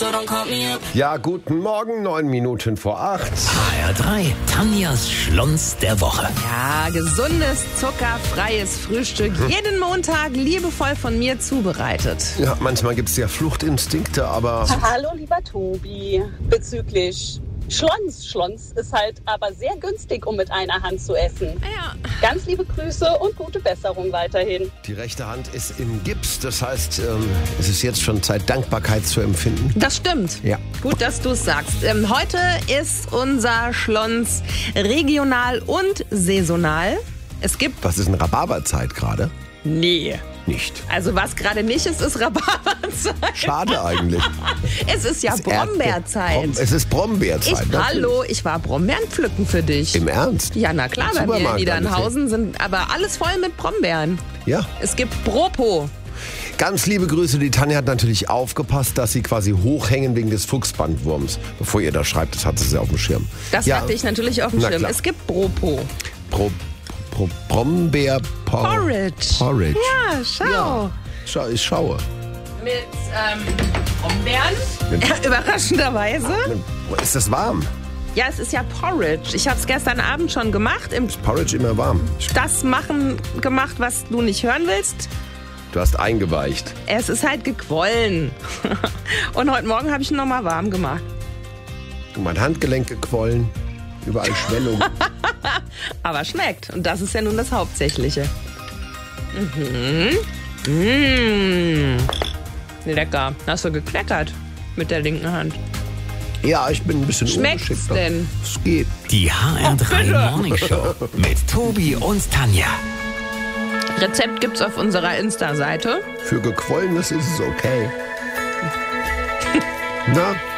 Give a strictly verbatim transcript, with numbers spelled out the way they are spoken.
Ja, guten Morgen, neun Minuten vor acht. H R drei, Tanjas Schlons der Woche. Ja, gesundes, zuckerfreies Frühstück. Jeden Montag liebevoll von mir zubereitet. Ja, manchmal gibt es ja Fluchtinstinkte, aber... Hallo, lieber Tobi. Bezüglich Schlons. Schlons ist halt aber sehr günstig, um mit einer Hand zu essen. Ja. Ganz liebe Grüße und gute Besserung weiterhin. Die rechte Hand ist im Gips, das heißt, ähm, es ist jetzt schon Zeit, Dankbarkeit zu empfinden. Das stimmt. Ja. Gut, dass du es sagst. Ähm, heute ist unser Schlons regional und saisonal. Es gibt... Was ist eine Rhabarberzeit gerade? Nee. Nicht. Also was gerade nicht ist, ist Rhabarberzeit. Schade eigentlich. Es ist ja Das Erdbe- Brombeerzeit. Brom- Es ist Brombeerzeit. Ich, natürlich. hallo, ich war Brombeeren pflücken für dich. Im Ernst? Ja, na klar, bei mir in Supermarkt Niedernhausen sind aber alles voll mit Brombeeren. Ja. Es gibt Bropo. Ganz liebe Grüße. Die Tanja hat natürlich aufgepasst, dass sie quasi hochhängen wegen des Fuchsbandwurms. Bevor ihr das schreibt, das hat sie auf dem Schirm. Das ja. hatte ich natürlich auf dem Na Schirm. klar. Es gibt Bropo. Pro, Pro, Brombeer Por- Porridge. Porridge. Ja, schau. Ja. Schau, ich schaue. Mit ähm, Brombeeren. Ja, überraschenderweise. Ist das warm? Ja, es ist ja Porridge. Ich habe es gestern Abend schon gemacht. Im Porridge immer warm. das machen gemacht, was du nicht hören willst. Du hast eingeweicht. Es ist halt gequollen. Und heute Morgen habe ich ihn nochmal warm gemacht. Mein Handgelenk gequollen. Überall Schwellung. Aber schmeckt. Und das ist ja nun das Hauptsächliche. Mhm. Mmh. Lecker. Hast du gekleckert mit der linken Hand. Ja, ich bin ein bisschen Schmeckt's ungeschickter. denn? Es geht. Die H R drei bitte. Morning Show mit Tobi und Tanja. Rezept gibt's auf unserer Insta-Seite. Für Gequollenes ist es okay. Na,